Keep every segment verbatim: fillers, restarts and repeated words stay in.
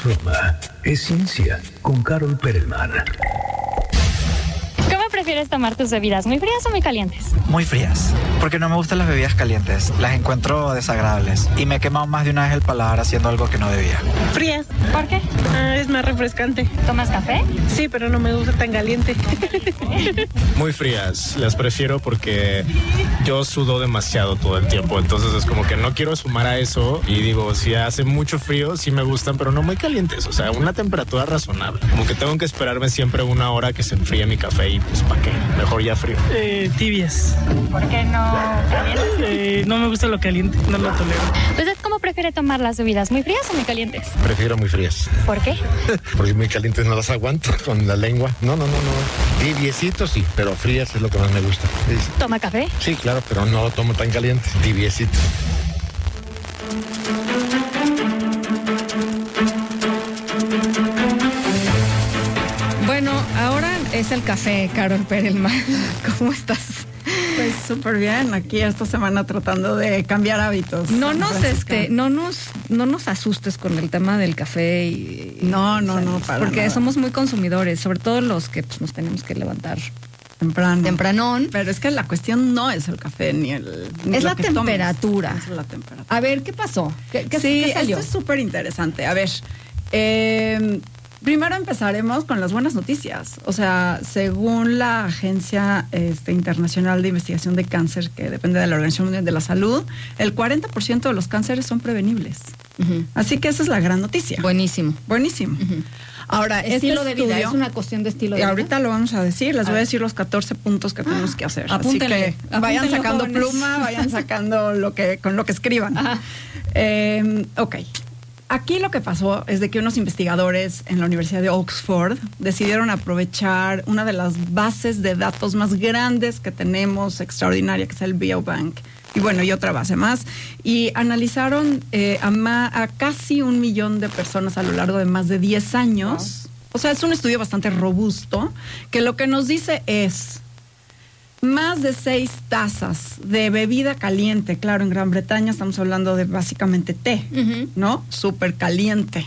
Roma es ciencia con Carol Perelman. ¿Cómo prefieres tomar tus bebidas, muy frías o muy calientes? Muy frías, porque no me gustan las bebidas calientes, las encuentro desagradables y me he quemado más de una vez el paladar haciendo algo que no debía. Frías. ¿Por qué? Ah, es más refrescante. ¿Tomas café? Sí, pero no me gusta tan caliente. Muy frías, las prefiero porque yo sudo demasiado todo el tiempo, entonces es como que no quiero sumar a eso y digo, si hace mucho frío, sí me gustan, pero no muy calientes, o sea, una temperatura razonable. Como que tengo que esperarme siempre una hora que se enfríe mi café y pues ¿para qué? Mejor ya frío. Eh, tibias. ¿Por qué no calientes? Eh, no me gusta lo caliente, no lo tolero. ¿Usted cómo prefiere tomar las bebidas, muy frías o muy calientes? Prefiero muy frías. ¿Por qué? Porque muy calientes no las aguanto con la lengua. No, no, no, no. Tibiecitos sí, pero frías es lo que más me gusta. Sí. ¿Toma café? Sí, claro, pero no lo tomo tan caliente. Tibiecitos. Bueno, ahora es el café, Carol Perelman. ¿Cómo estás? Pues súper bien, aquí esta semana tratando de cambiar hábitos. No nos este, no nos, no nos asustes con el tema del café y no, no, o sea, no, para porque nada. Somos muy consumidores, sobre todo los que pues, nos tenemos que levantar temprano. Tempranón. Pero es que la cuestión no es el café ni el ni es lo la que temperatura. tomes. Es la temperatura. A ver, ¿qué pasó? ¿Qué, qué, sí, ¿qué salió? esto es súper interesante. A ver, eh, primero empezaremos con las buenas noticias. O sea, según la Agencia este, Internacional de Investigación de Cáncer, que depende de la Organización Mundial de la Salud, el cuarenta por ciento de los cánceres son prevenibles. Uh-huh. Así que esa es la gran noticia. Buenísimo. Buenísimo. Uh-huh. Ahora, estilo este de vida, estudio, es una cuestión de estilo de y vida. ahorita lo vamos a decir, les a voy ver. a decir los catorce puntos que tenemos que hacer. Apúntenle, Así que apúntenle, vayan sacando jóvenes. pluma, vayan sacando lo que con lo que escriban. Eh, ok. Aquí lo que pasó es de que unos investigadores en la Universidad de Oxford decidieron aprovechar una de las bases de datos más grandes que tenemos, extraordinaria, que es el Biobank, y bueno, y otra base más, y analizaron eh, a, ma, a casi un millón de personas a lo largo de más de diez años. Wow. O sea, es un estudio bastante robusto, que lo que nos dice es más de seis tazas de bebida caliente. Claro, en Gran Bretaña estamos hablando de básicamente té, uh-huh. ¿no? Súper caliente.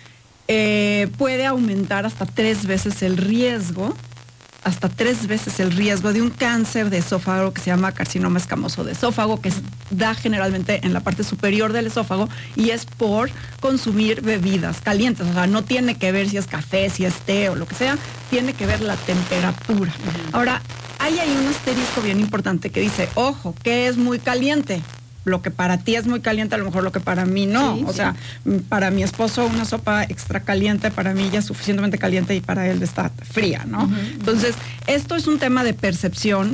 Eh, puede aumentar hasta tres veces el riesgo, hasta tres veces el riesgo de un cáncer de esófago que se llama carcinoma escamoso de esófago, que es, da generalmente en la parte superior del esófago y es por consumir bebidas calientes. O sea, no tiene que ver si es café, si es té o lo que sea, tiene que ver la temperatura. Uh-huh. Ahora, hay ahí un asterisco bien importante que dice, ojo, ¿qué es muy caliente? Lo que para ti es muy caliente, a lo mejor lo que para mí no. Sí, o sí. sea, para mi esposo una sopa extra caliente, para mí ya es suficientemente caliente y para él está fría, ¿no? Uh-huh. Entonces, esto es un tema de percepción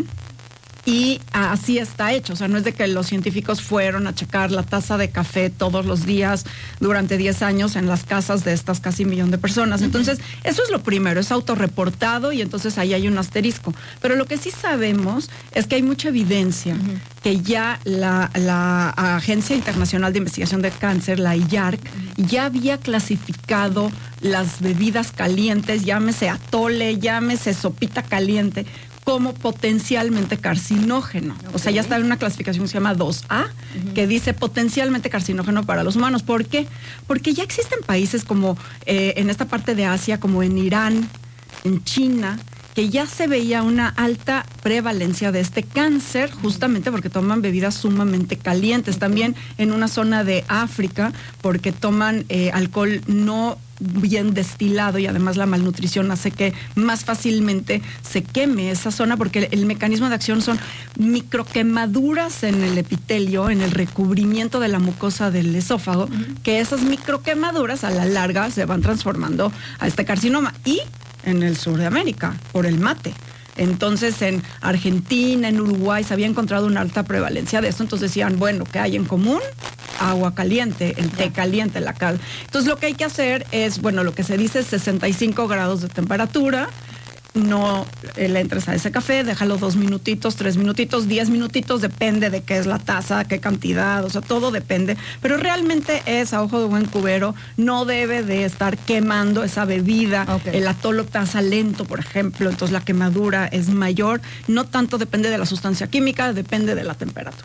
y así está hecho. O sea, no es de que los científicos fueron a checar la taza de café todos los días durante diez años en las casas de estas casi un millón de personas. Entonces, eso es lo primero, es autorreportado y entonces ahí hay un asterisco. Pero lo que sí sabemos es que hay mucha evidencia uh-huh. que ya la, la Agencia Internacional de Investigación de Cáncer, la I A R C, uh-huh. ya había clasificado las bebidas calientes, llámese atole, llámese sopita caliente, como potencialmente carcinógeno. Okay. O sea, ya está en una clasificación que se llama dos A, uh-huh. que dice potencialmente carcinógeno para los humanos. ¿Por qué? Porque ya existen países como eh, en esta parte de Asia, como en Irán, en China, que ya se veía una alta prevalencia de este cáncer, justamente porque toman bebidas sumamente calientes. También en una zona de África, porque toman eh, alcohol no bien destilado y además la malnutrición hace que más fácilmente se queme esa zona porque el, el mecanismo de acción son microquemaduras en el epitelio, en el recubrimiento de la mucosa del esófago, uh-huh. que esas microquemaduras a la larga se van transformando a este carcinoma. Y en el sur de América, por el mate. Entonces, en Argentina, en Uruguay, se había encontrado una alta prevalencia de esto. Entonces decían, bueno, ¿qué hay en común? Agua caliente, el té caliente, la cal. Entonces, lo que hay que hacer es, bueno, lo que se dice es sesenta y cinco grados de temperatura. No eh, le entres a ese café, déjalo dos minutitos, tres minutitos, diez minutitos, depende de qué es la taza, qué cantidad, o sea, todo depende. Pero realmente es a ojo de buen cubero, no debe de estar quemando esa bebida. Okay. El atole pasa lento, por ejemplo, entonces la quemadura es mayor. No tanto depende de la sustancia química, depende de la temperatura.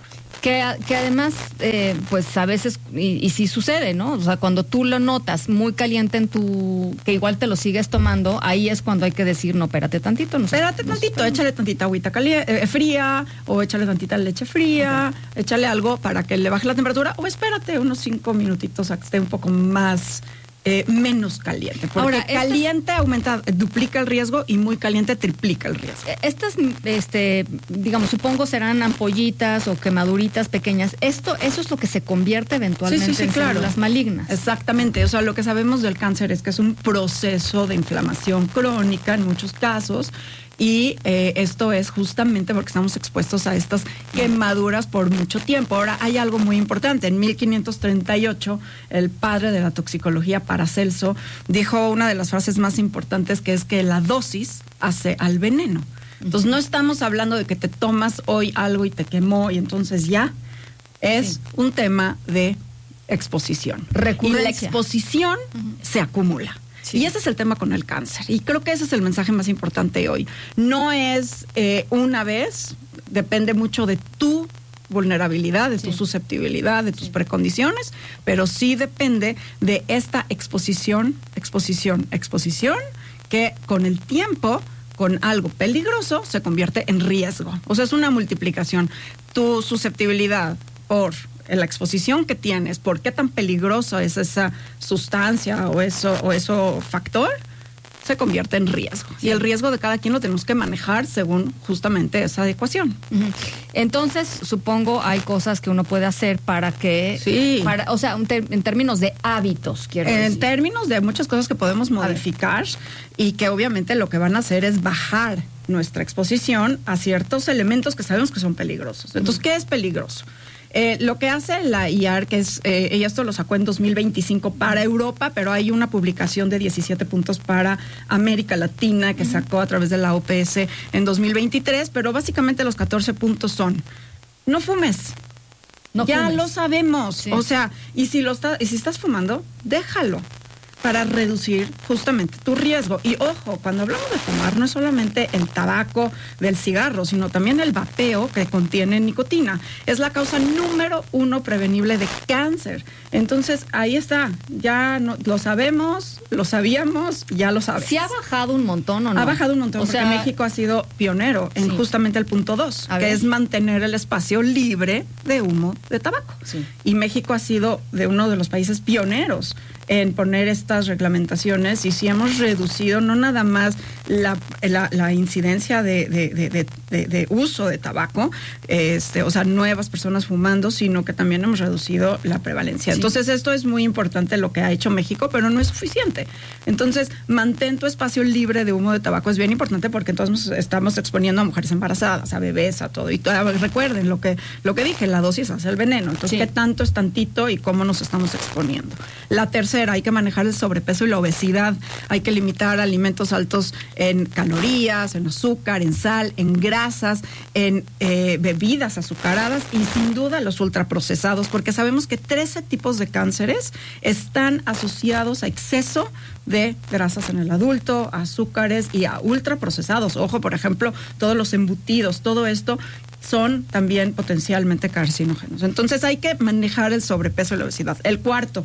Que, que además, eh, pues a veces, y, y sí sucede, ¿no? O sea, cuando tú lo notas muy caliente en tu, que igual te lo sigues tomando, ahí es cuando hay que decir, no, espérate tantito. No espérate no tantito, échale tantita agüita caliente, eh, fría, o échale tantita leche fría, okay. échale algo para que le baje la temperatura, o espérate unos cinco minutitos a que esté un poco más... Eh, menos caliente, porque Ahora, caliente estas, aumenta, duplica el riesgo y muy caliente triplica el riesgo. Estas, este, digamos, supongo serán ampollitas o quemaduritas pequeñas. Esto, eso es lo que se convierte eventualmente sí, sí, sí, en claro. células malignas. Exactamente, o sea, lo que sabemos del cáncer es que es un proceso de inflamación crónica en muchos casos. Y eh, esto es justamente porque estamos expuestos a estas quemaduras por mucho tiempo. Ahora, hay algo muy importante. En mil quinientos treinta y ocho, el padre de la toxicología, Paracelso, dijo una de las frases más importantes, que es que la dosis hace al veneno. Entonces, no estamos hablando de que te tomas hoy algo y te quemó y entonces ya. Es sí. un tema de exposición. Recurrencia. Y la exposición uh-huh. se acumula. Sí. Y ese es el tema con el cáncer. Y creo que ese es el mensaje más importante hoy. No es eh, una vez, depende mucho de tu vulnerabilidad, de sí. tu susceptibilidad, de tus sí. precondiciones, pero sí depende de esta exposición, exposición, exposición, que con el tiempo, con algo peligroso, se convierte en riesgo. O sea, es una multiplicación. Tu susceptibilidad por... la exposición que tienes, por qué tan peligroso es esa sustancia o eso o eso factor, se convierte en riesgo. Sí. Y el riesgo de cada quien lo tenemos que manejar según justamente esa adecuación. Uh-huh. Entonces, supongo hay cosas que uno puede hacer para que... Sí. Para, o sea, ter- en términos de hábitos, quiero en decir. En términos de muchas cosas que podemos modificar y que obviamente lo que van a hacer es bajar nuestra exposición a ciertos elementos que sabemos que son peligrosos. Entonces, uh-huh. ¿qué es peligroso? Eh, lo que hace la I A R, que es, eh, ella esto lo sacó en dos mil veinticinco para Europa, pero hay una publicación de diecisiete puntos para América Latina que uh-huh. sacó a través de la O P S en dos mil veintitrés, pero básicamente los catorce puntos son, no fumes. No ya fumes. Lo sabemos. Sí. O sea, y si, lo está, y si estás fumando, déjalo. Para reducir justamente tu riesgo. Y ojo, cuando hablamos de fumar, no es solamente el tabaco del cigarro, sino también el vapeo que contiene nicotina. Es la causa número uno prevenible de cáncer. Entonces, ahí está. Ya no, lo sabemos, lo sabíamos, ya lo sabes. ¿Sí ha bajado un montón o no? Ha bajado un montón, o porque sea, México ha sido pionero en sí. justamente el punto dos, que ver. es mantener el espacio libre de humo de tabaco. Sí. Y México ha sido de uno de los países pioneros en poner estas reglamentaciones, y sí hemos reducido no nada más la, la, la incidencia de, de, de, de, de, de uso de tabaco, este, o sea, nuevas personas fumando, sino que también hemos reducido la prevalencia. Sí. Entonces, esto es muy importante lo que ha hecho México, pero no es suficiente. Entonces, mantén tu espacio libre de humo de tabaco, es bien importante porque entonces estamos exponiendo a mujeres embarazadas, a bebés, a todo. Y todo, recuerden lo que, lo que dije, la dosis hace el veneno. Entonces, sí. ¿qué tanto es tantito y cómo nos estamos exponiendo? La tercera, hay que manejar el sobrepeso y la obesidad. Hay que limitar alimentos altos en calorías, en azúcar, en sal, en grasas, en eh, bebidas azucaradas y sin duda los ultraprocesados, porque sabemos que trece tipos de cánceres están asociados a exceso de grasas en el adulto, a azúcares y a ultraprocesados. Ojo, por ejemplo, todos los embutidos, todo esto son también potencialmente carcinógenos. Entonces hay que manejar el sobrepeso y la obesidad. El cuarto,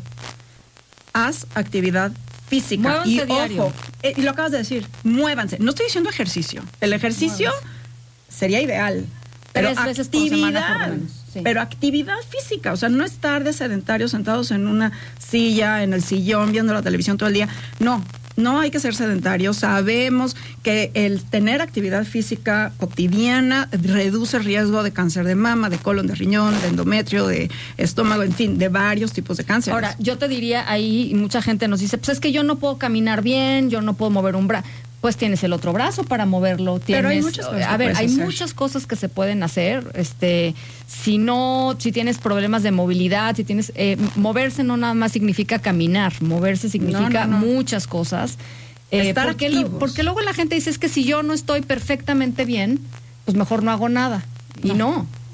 haz actividad física. Muévanse y diario. Ojo, eh, y lo acabas de decir, muévanse. No estoy diciendo ejercicio. El ejercicio Muévanse. sería ideal. Pero Tres veces por semana, por lo menos. Sí. Pero actividad física, o sea, no estar de sedentarios sentados en una silla, en el sillón, viendo la televisión todo el día. No, no hay que ser sedentarios. Sabemos que el tener actividad física cotidiana reduce el riesgo de cáncer de mama, de colon, de riñón, de endometrio, de estómago, en fin, de varios tipos de cáncer. Ahora, yo te diría ahí, mucha gente nos dice, pues es que yo no puedo caminar bien, yo no puedo mover un brazo. Pues tienes el otro brazo para moverlo. Tienes, pero hay muchas cosas. A ver, hay hacer. muchas cosas que se pueden hacer. Este, si no, si tienes problemas de movilidad, si tienes, eh, moverse no nada más significa caminar, moverse significa no, no, no. muchas cosas. Eh, Estar porque, activos. Lo, porque luego la gente dice es que si yo no estoy perfectamente bien, pues mejor no hago nada. Y no. no.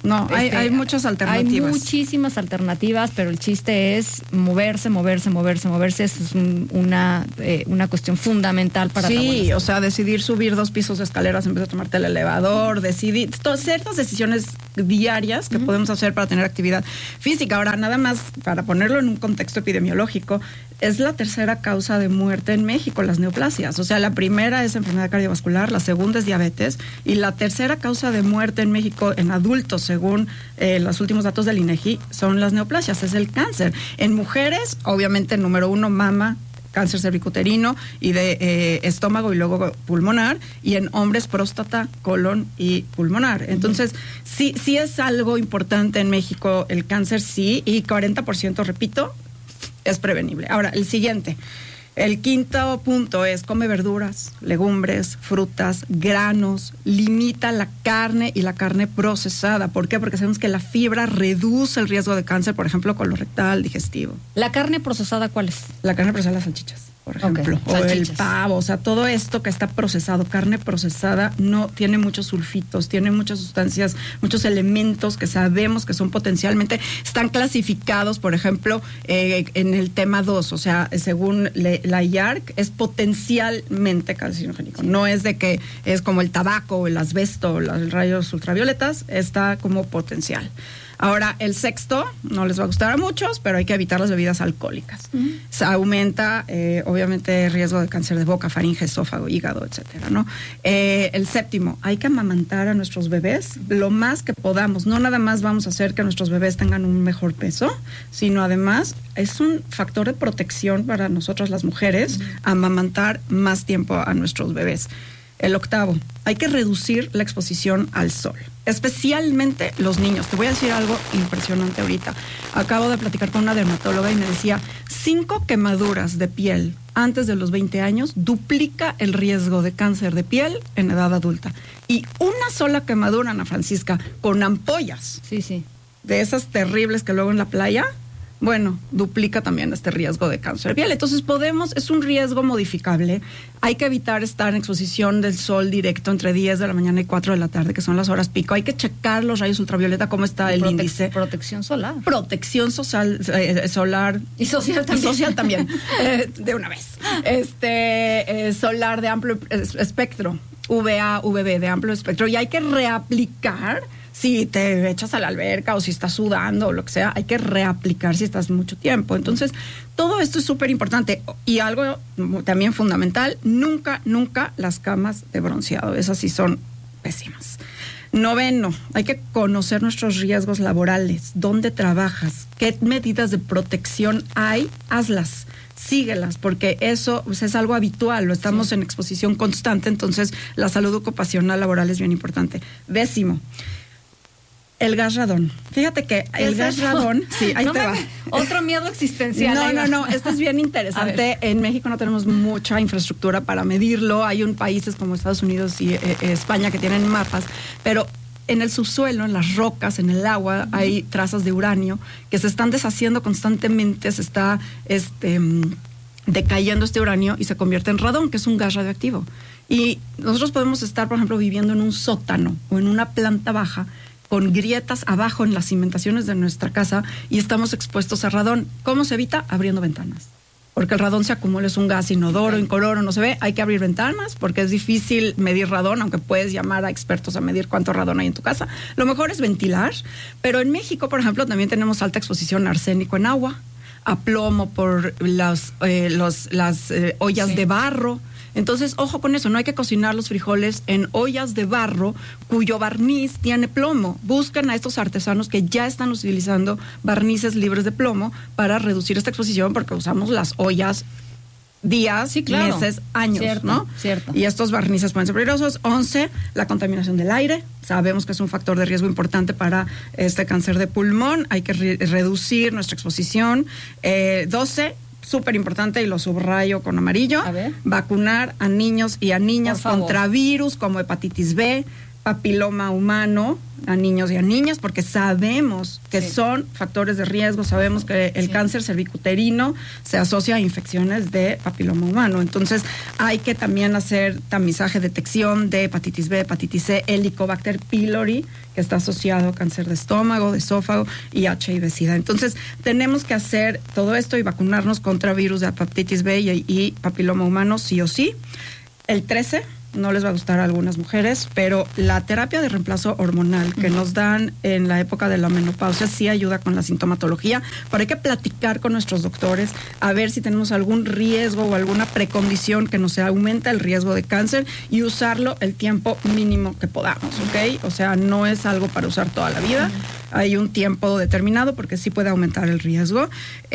No, hay, Este, hay muchas alternativas. Hay muchísimas alternativas, pero el chiste es moverse, moverse, moverse, moverse. Eso es un- una, eh, una cuestión fundamental para la buena Sí, salud. o sea, decidir subir dos pisos de escaleras en vez de tomarte el elevador, decidir to- ciertas decisiones diarias que podemos hacer para tener actividad física. Ahora, nada más para ponerlo en un contexto epidemiológico, es la tercera causa de muerte en México, las neoplasias. O sea, la primera es enfermedad cardiovascular, la segunda es diabetes y la tercera causa de muerte en México en adultos, según eh, los últimos datos del INEGI, son las neoplasias, es el cáncer. En mujeres, obviamente, número uno, mama, cáncer cervicuterino y de eh, estómago y luego pulmonar, y en hombres próstata, colon y pulmonar. Entonces, sí, sí es algo importante en México el cáncer, sí, y cuarenta por ciento, repito, es prevenible. Ahora, el siguiente. El quinto punto es come verduras, legumbres, frutas, granos, limita la carne y la carne procesada. ¿Por qué? Porque sabemos que la fibra reduce el riesgo de cáncer, por ejemplo, colorectal, digestivo. ¿La carne procesada cuál es? La carne procesada, las salchichas, por ejemplo, Ok, o el salchichas. pavo, o sea, todo esto que está procesado, carne procesada, no tiene muchos sulfitos, tiene muchas sustancias, muchos elementos que sabemos que son potencialmente, están clasificados, por ejemplo, eh, en el tema dos, o sea, según le- la I A R C, es potencialmente carcinogénico, no es de que es como el tabaco o el asbesto o los rayos ultravioletas, está como potencial. Ahora, el sexto, no les va a gustar a muchos, pero hay que evitar las bebidas alcohólicas. Se aumenta, eh, obviamente, el riesgo de cáncer de boca, faringe, esófago, hígado, etcétera, ¿no? Eh, el séptimo, hay que amamantar a nuestros bebés lo más que podamos. No nada más vamos a hacer que nuestros bebés tengan un mejor peso, sino además es un factor de protección para nosotras las mujeres, amamantar más tiempo a nuestros bebés. El octavo, hay que reducir la exposición al sol, especialmente los niños. Te voy a decir algo impresionante ahorita. Acabo de platicar con una dermatóloga y me decía, cinco quemaduras de piel antes de los veinte años duplica el riesgo de cáncer de piel en edad adulta. Y una sola quemadura, Ana Francisca, con ampollas Sí, sí. de esas terribles que luego en la playa, bueno, duplica también este riesgo de cáncer de piel. Entonces podemos, es un riesgo modificable. Hay que evitar estar en exposición del sol directo entre diez de la mañana y cuatro de la tarde, que son las horas pico. Hay que checar los rayos ultravioleta, cómo está el Protec- índice. Protección solar. Protección social, eh, solar. Y social Y también. social también, eh, de una vez. Este, eh, solar de amplio es- espectro, V A, V B de amplio espectro. Y hay que reaplicar. Si te echas a la alberca o si estás sudando o lo que sea, hay que reaplicar si estás mucho tiempo. Entonces, todo esto es súper importante. Y algo también fundamental, nunca, nunca las camas de bronceado. Esas sí son pésimas. Noveno, hay que conocer nuestros riesgos laborales. ¿Dónde trabajas? ¿Qué medidas de protección hay? Hazlas. Síguelas, porque eso pues, es algo habitual, lo estamos sí. en exposición constante, entonces la salud ocupacional laboral es bien importante. Décimo, el gas radón. Fíjate que el gas eso? radón, sí, ahí no te me, va. Otro miedo existencial. No, no, no, esto es bien interesante. En México no tenemos mucha infraestructura para medirlo. Hay un países como Estados Unidos y eh, España que tienen mapas, pero en el subsuelo, en las rocas, en el agua, uh-huh. hay trazas de uranio que se están deshaciendo constantemente, se está este, decayendo este uranio y se convierte en radón, que es un gas radioactivo. Y nosotros podemos estar, por ejemplo, viviendo en un sótano o en una planta baja con grietas abajo en las cimentaciones de nuestra casa y estamos expuestos a radón. ¿Cómo se evita? Abriendo ventanas. Porque el radón se acumula, es un gas inodoro, incoloro, no se ve. Hay que abrir ventanas porque es difícil medir radón, aunque puedes llamar a expertos a medir cuánto radón hay en tu casa. Lo mejor es ventilar, pero en México, por ejemplo, también tenemos alta exposición a arsénico en agua, a plomo por las, eh, los, las eh, ollas sí. de barro. Entonces, ojo con eso, no hay que cocinar los frijoles en ollas de barro cuyo barniz tiene plomo. Buscan a estos artesanos que ya están utilizando barnices libres de plomo para reducir esta exposición, porque usamos las ollas días, sí, claro. meses, años, cierto, ¿no? Cierto. Y estos barnices pueden ser peligrosos. once, la contaminación del aire. Sabemos que es un factor de riesgo importante para este cáncer de pulmón. Hay que re- reducir nuestra exposición. Eh, doce, súper importante y lo subrayo con amarillo, a ver. vacunar a niños y a niñas contra virus como hepatitis B, papiloma humano a niños y a niñas, porque sabemos que sí. son factores de riesgo, sabemos que el sí. cáncer cervicuterino se asocia a infecciones de papiloma humano. Entonces, hay que también hacer tamizaje, detección de hepatitis B, hepatitis C, Helicobacter pylori, que está asociado a cáncer de estómago, de esófago y H I V-Sida. Entonces, tenemos que hacer todo esto y vacunarnos contra virus de hepatitis B y, y papiloma humano sí o sí. El trece, no les va a gustar a algunas mujeres, pero la terapia de reemplazo hormonal que uh-huh. nos dan en la época de la menopausia sí ayuda con la sintomatología, pero hay que platicar con nuestros doctores a ver si tenemos algún riesgo o alguna precondición que nos aumenta el riesgo de cáncer y usarlo el tiempo mínimo que podamos, ¿ok? O sea, no es algo para usar toda la vida, uh-huh. hay un tiempo determinado porque sí puede aumentar el riesgo.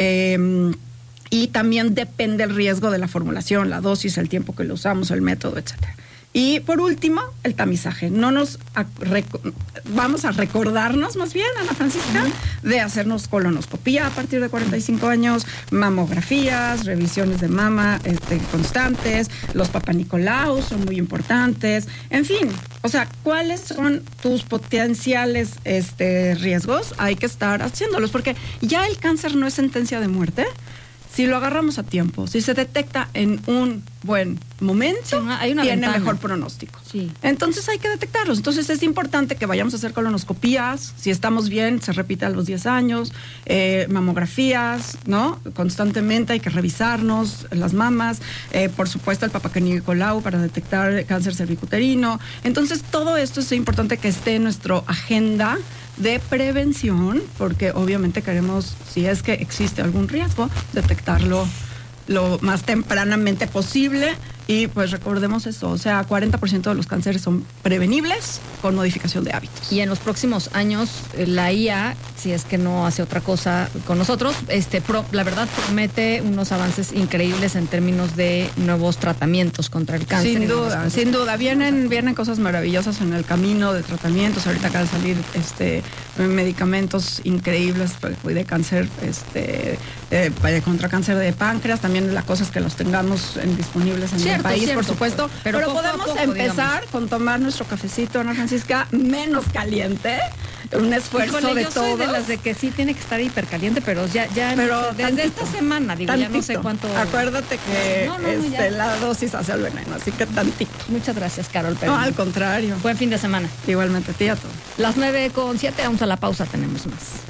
Eh, y también depende el riesgo de la formulación, la dosis, el tiempo que lo usamos, el método, etcétera. Y por último, el tamizaje. No nos a, rec- vamos a recordarnos más bien, Ana Francisca, uh-huh. de hacernos colonoscopía a partir de cuarenta y cinco años, mamografías, revisiones de mama este, constantes, los papanicolaos son muy importantes, en fin, o sea, ¿cuáles son tus potenciales este, riesgos? Hay que estar haciéndolos, porque ya el cáncer no es sentencia de muerte. Si lo agarramos a tiempo, si se detecta en un buen momento, sí, hay una tiene ventana. mejor pronóstico. Sí. Entonces hay que detectarlos. Entonces es importante que vayamos a hacer colonoscopías. Si estamos bien, se repite a los diez años. Eh, mamografías, ¿no? Constantemente hay que revisarnos las mamas. Eh, por supuesto, el papanicolau para detectar cáncer cervicuterino. Entonces todo esto es importante que esté en nuestra agenda de prevención, porque obviamente queremos, si es que existe algún riesgo, detectarlo lo más tempranamente posible. Y pues recordemos eso, o sea, cuarenta por ciento de los cánceres son prevenibles con modificación de hábitos. Y en los próximos años, la I A, si es que no hace otra cosa con nosotros, este, pro, la verdad promete unos avances increíbles en términos de nuevos tratamientos contra el cáncer. Sin duda, sin duda. Vienen, vienen cosas maravillosas en el camino de tratamientos. Ahorita acaba de salir este, medicamentos increíbles de cáncer, este, eh, contra cáncer de páncreas. También la cosa es que los tengamos en, disponibles en Cierto, el país, cierto, por supuesto, pero, pero poco podemos poco, empezar digamos. con tomar nuestro cafecito, Ana Francisca, menos caliente, un esfuerzo Híjole, de yo soy todos. de las de que sí tiene que estar hipercaliente, pero ya, ya pero desde tantito, esta semana, digo, tantito. ya no sé cuánto. Acuérdate que no, no, no, este, la dosis hace el veneno, así que tantito. Muchas gracias, Carol. No, al contrario. Buen fin de semana. Igualmente, tía, todo. Las nueve con siete, vamos a la pausa, tenemos más.